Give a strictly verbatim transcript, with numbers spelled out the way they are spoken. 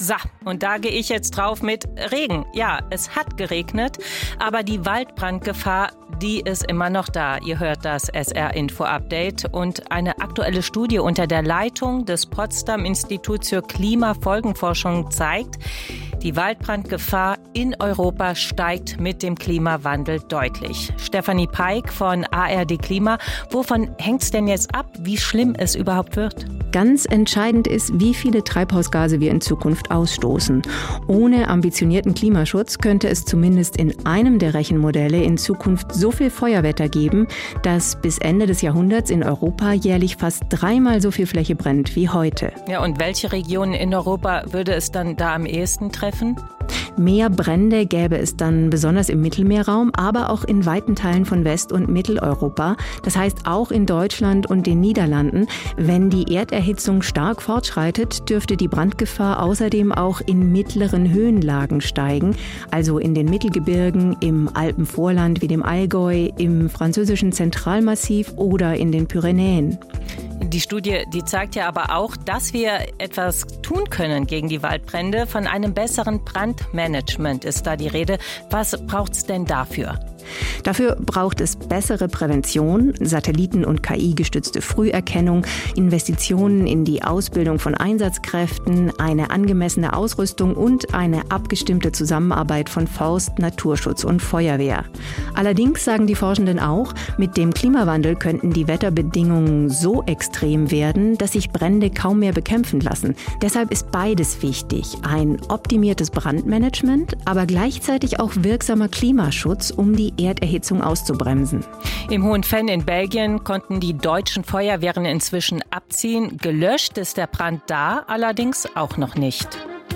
So, und da gehe ich jetzt drauf mit Regen. Ja, es hat geregnet, aber die Waldbrandgefahr, die ist immer noch da. Ihr hört das S R-Info-Update und eine aktuelle Studie unter der Leitung des Potsdam-Instituts für Klimafolgenforschung zeigt, die Waldbrandgefahr in Europa steigt mit dem Klimawandel deutlich. Stefanie Peik von A R D Klima, wovon hängt es denn jetzt ab, wie schlimm es überhaupt wird? Ganz entscheidend ist, wie viele Treibhausgase wir in Zukunft ausstoßen. Ohne ambitionierten Klimaschutz könnte es zumindest in einem der Rechenmodelle in Zukunft so viel Feuerwetter geben, dass bis Ende des Jahrhunderts in Europa jährlich fast dreimal so viel Fläche brennt wie heute. Ja, und welche Regionen in Europa würde es dann da am ehesten treffen? Mehr Brände gäbe es dann besonders im Mittelmeerraum, aber auch in weiten Teilen von West- und Mitteleuropa. Das heißt auch in Deutschland und den Niederlanden. Wenn die Erderhitzung stark fortschreitet, dürfte die Brandgefahr außerdem auch in mittleren Höhenlagen steigen. Also in den Mittelgebirgen, im Alpenvorland wie dem Allgäu, im französischen Zentralmassiv oder in den Pyrenäen. Die Studie, die zeigt ja aber auch, dass wir etwas tun können gegen die Waldbrände. Von einem besseren Brandmanagement ist da die Rede. Was braucht es denn dafür? Dafür braucht es bessere Prävention, Satelliten- und K I-gestützte Früherkennung, Investitionen in die Ausbildung von Einsatzkräften, eine angemessene Ausrüstung und eine abgestimmte Zusammenarbeit von Forst, Naturschutz und Feuerwehr. Allerdings sagen die Forschenden auch, mit dem Klimawandel könnten die Wetterbedingungen so extrem werden, dass sich Brände kaum mehr bekämpfen lassen. Deshalb ist beides wichtig. Ein optimiertes Brandmanagement, aber gleichzeitig auch wirksamer Klimaschutz, um die Erderhitzung auszubremsen. Im Hohenfenn in Belgien konnten die deutschen Feuerwehren inzwischen abziehen. Gelöscht ist der Brand da allerdings auch noch nicht.